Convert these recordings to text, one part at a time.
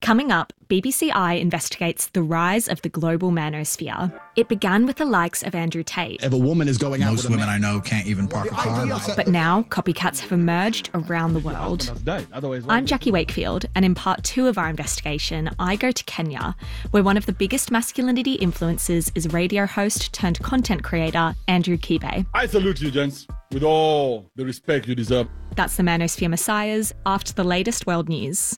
Coming up, BBC Eye investigates the rise of the global manosphere. It began with the likes of Andrew Tate. If a woman is going out Most women I know can't even park a car. But now, copycats have emerged around the world. I'm Jackie Wakefield, and in part 2 of our investigation, I go to Kenya, where one of the biggest masculinity influences is radio host turned content creator Andrew Kibe. I salute you, gents, with all the respect you deserve. That's the Manosphere Messiahs after the latest world news.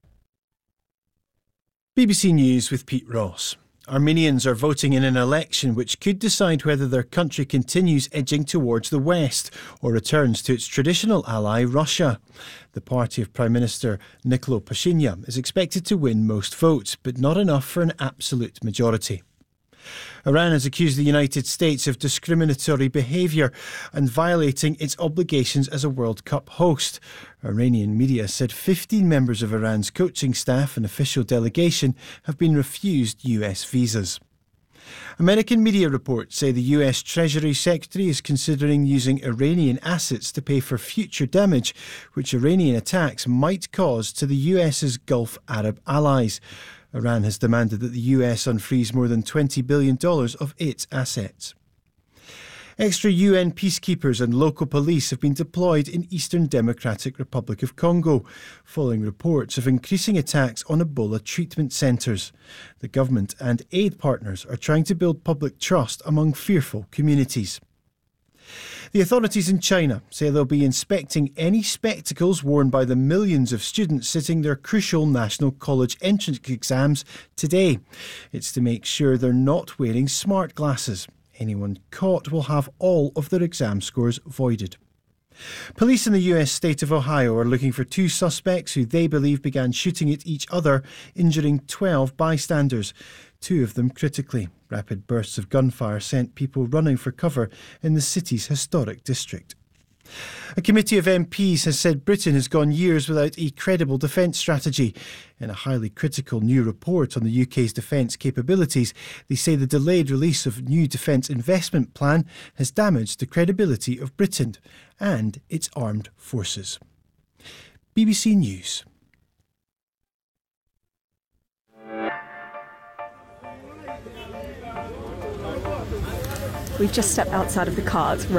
BBC News with Pete Ross. Armenians are voting in an election which could decide whether their country continues edging towards the West or returns to its traditional ally, Russia. The party of Prime Minister Nicolo Pashinyan is expected to win most votes, but not enough for an absolute majority. Iran has accused the United States of discriminatory behaviour and violating its obligations as a World Cup host. Iranian media said 15 members of Iran's coaching staff and official delegation have been refused US visas. American media reports say the US Treasury Secretary is considering using Iranian assets to pay for future damage which Iranian attacks might cause to the US's Gulf Arab allies. Iran has demanded that the US unfreeze more than $20 billion of its assets. Extra UN peacekeepers and local police have been deployed in Eastern Democratic Republic of Congo, following reports of increasing attacks on Ebola treatment centres. The government and aid partners are trying to build public trust among fearful communities. The authorities in China say they'll be inspecting any spectacles worn by the millions of students sitting their crucial national college entrance exams today. It's to make sure they're not wearing smart glasses. Anyone caught will have all of their exam scores voided. Police in the US state of Ohio are looking for 2 suspects who they believe began shooting at each other, injuring 12 bystanders, 2 of them critically. Rapid bursts of gunfire sent people running for cover in the city's historic district. A committee of MPs has said Britain has gone years without a credible defence strategy. In a highly critical new report on the UK's defence capabilities, they say the delayed release of new defence investment plan has damaged the credibility of Britain and its armed forces. BBC News. We've just stepped outside of the car. It's